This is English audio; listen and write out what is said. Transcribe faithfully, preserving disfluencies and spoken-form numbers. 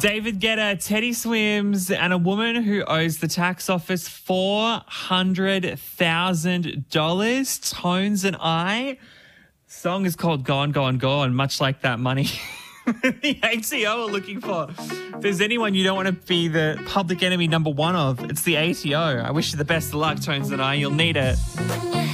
David Guetta, Teddy Swims, and a woman who owes the tax office four hundred thousand dollars. Tones and I. Song is called Gone, Gone, Gone, much like that money the A T O are looking for. If there's anyone you don't want to be the public enemy number one of, it's the A T O. I wish you the best of luck, Tones and I. You'll need it.